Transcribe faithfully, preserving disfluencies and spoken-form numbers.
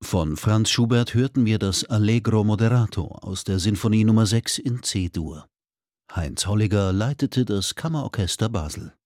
Von Franz Schubert hörten wir das Allegro moderato aus der Sinfonie Nummer sechs in C-Dur. Heinz Holliger leitete das Kammerorchester Basel.